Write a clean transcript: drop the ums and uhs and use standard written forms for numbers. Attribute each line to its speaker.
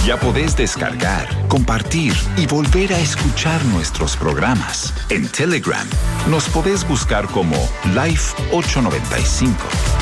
Speaker 1: Ya podés descargar, compartir y volver a escuchar nuestros programas. En Telegram nos podés buscar como Life 895.